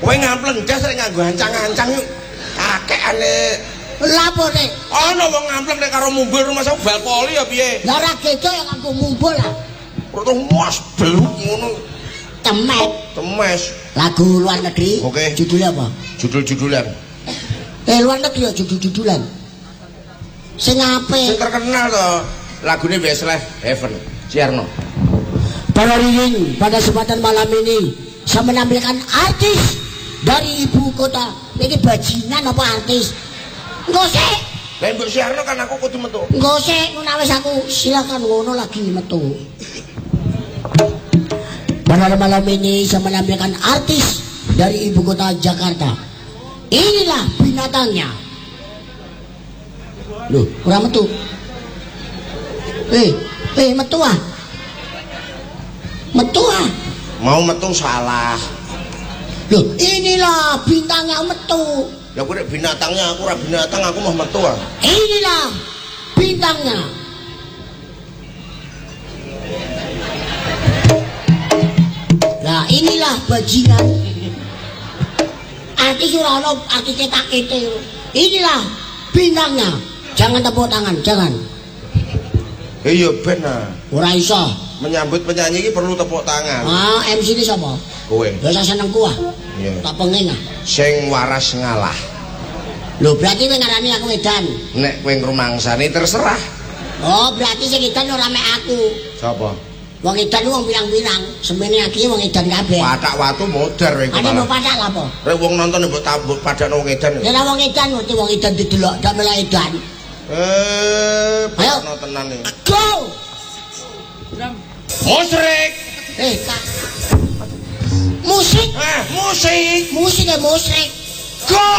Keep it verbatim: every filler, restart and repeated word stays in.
Kowe ngampleng das rek nganggo ancang-ancang yuk. Akekane lapo nek ana wong ngampleng nek karo mumbul rumah sak bal poli ya piye? Lah ora kedo ya nganggo mumbul lah. Terus mas beluk ngono. Temet. Temes. Lagu luar negeri. Oke. Judulnya apa? Judul-judulan. Eh luar negeri ya judul-judulan. Sing apik. Sing terkenal to lagune Westlife Heaven. Ciarno. Para Riring, pada kesempatan malam ini saya menampilkan artis dari ibu kota. Ini bajingan apa artis? Enggak sih. Lah mbok Ciarno kan aku kudu metu. Enggak sih, ngono wis aku silakan ngono lagi metu. Pada malam ini saya menampilkan artis dari ibu kota Jakarta. Inilah binatangnya. Loh, kurang metu. Eh, eh metu ah. Metu ah. Mau metu salah. Loh, inilah bintangnya metu. Ya aku nek binatangnya aku ora binatang aku mau metu ah. Inilah bintangnya. Nah, inilah bajingan. Artis ora ono artis ketak-ketik. Inilah bintangnya. Jangan tepuk tangan, jangan. Iya ben ah. Ora iso. Menyambut penyanyi iki perlu tepuk tangan. Ah, M C ini sapa? Kowe. Ya saya seneng kuah. Iya. Tak pengen ah. Sing waras ngalah. Lho, berarti kowe ngarani aku edan. Nek kowe ngrumangsani terserah. Oh, berarti sing edan ora mek aku. Sapa? Wong edan wong pirang-pirang, semene iki wong edan kabeh. Padak watu modar kowe. Ane mau padak lha apa? Rek wong nonton mbok tambuk padakno wong edan. Ya wong edan ngerti wong edan didelok dak melah edan. Eh, ayo tenan iki. Go. Musrik. Eh, Kak. Musik. Eh, musik. Musik ya musik. Go.